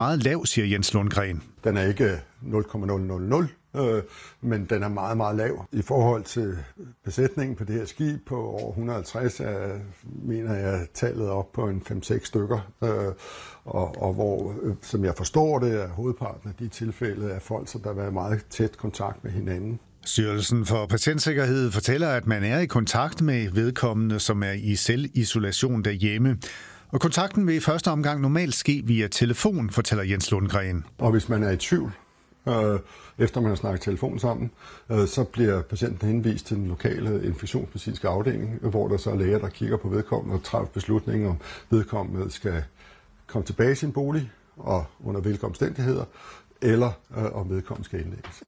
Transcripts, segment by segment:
meget lav, siger Jens Lundgren. Den er ikke 0,000, men den er meget, meget lav. I forhold til besætningen på det her skib på over 150, mener jeg tallet op på en 5-6 stykker. Og hvor, som jeg forstår det, er hovedparten af de tilfælde af folk, som der har været meget tæt kontakt med hinanden. Styrelsen for Patientsikkerhed fortæller, at man er i kontakt med vedkommende, som er i selvisolation derhjemme. Og kontakten vil i første omgang normalt ske via telefon, fortæller Jens Lundgren. Og hvis man er i tvivl, efter man har snakket telefon sammen, så bliver patienten henvist til den lokale infektionsmedicinske afdeling, hvor der så er læger, der kigger på vedkommende og træffer beslutninger om vedkommende skal komme tilbage i sin bolig og under hvilke omstændigheder, eller om vedkommende skal indlægges.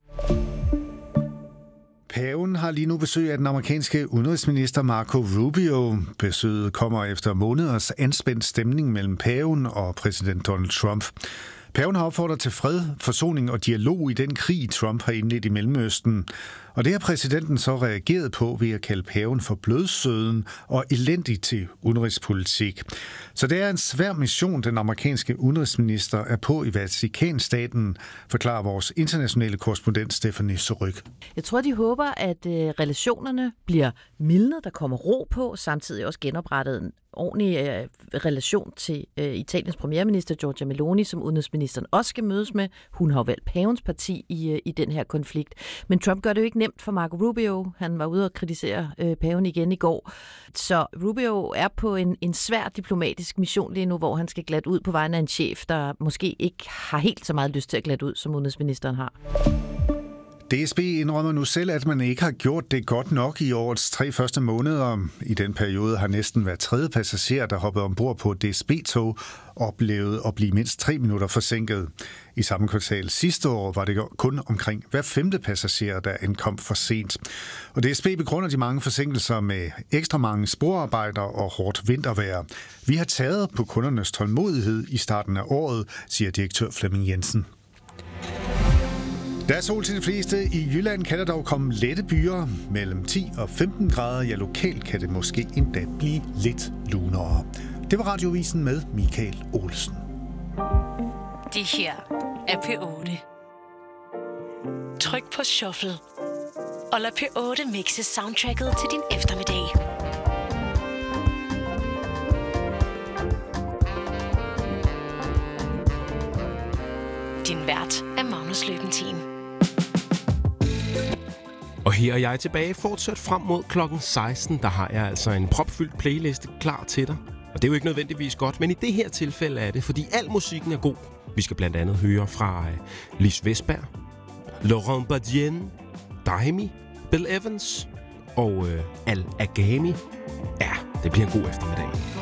Paven har lige nu besøg af den amerikanske udenrigsminister Marco Rubio. Besøget kommer efter måneders anspændt stemning mellem paven og præsident Donald Trump. Paven har opfordret til fred, forsoning og dialog i den krig, Trump har indledt i Mellemøsten. Og det har præsidenten så reageret på ved at kalde paven for blødsøden og elendig til udenrigspolitik. Så det er en svær mission, den amerikanske udenrigsminister er på i Vatikanstaten, forklarer vores internationale korrespondent Stephanie Surryk. Jeg tror, de håber, at relationerne bliver mildnet, der kommer ro på, samtidig også genoprettet en ordentlig relation til Italiens premierminister Giorgia Meloni, som udenrigsministeren også skal mødes med. Hun har jo valgt pavens parti i den her konflikt. Men Trump gør det jo ikke nemt for Marco Rubio. Han var ude og kritisere paven igen i går. Så Rubio er på en svær diplomatisk mission lige nu, hvor han skal glatte ud på vegne af en chef, der måske ikke har helt så meget lyst til at glatte ud, som udenrigsministeren har. DSB indrømmer nu selv, at man ikke har gjort det godt nok i årets 3 første måneder. I den periode har næsten hver tredje passager, der hoppede ombord på DSB-tog, oplevet at blive mindst 3 minutter forsinket. I samme kvartal sidste år var det kun omkring hver 5. passager, der ankom for sent. Og DSB begrunder de mange forsinkelser med ekstra mange sporarbejder og hårdt vintervejr. Vi har taget på kundernes tålmodighed i starten af året, siger direktør Flemming Jensen. Der er sol til de fleste. I Jylland kan der dog komme lette byer mellem 10 og 15 grader. Ja, lokalt kan det måske endda blive lidt lunere. Det var Radiovisen med Michael Olsen. Det her er P8. Tryk på shuffle og lad P8 mixe soundtracket til din eftermiddag. Din vært er Magnus Løbentin. Og her er jeg tilbage fortsat frem mod klokken 16. Der har jeg altså en propfyldt playliste klar til dig. Og det er jo ikke nødvendigvis godt, men i det her tilfælde er det, fordi al musikken er god. Vi skal blandt andet høre fra Lis Vesberg, Laurent Badiane, Daimi, Bill Evans og Al Agami. Ja, det bliver en god eftermiddag.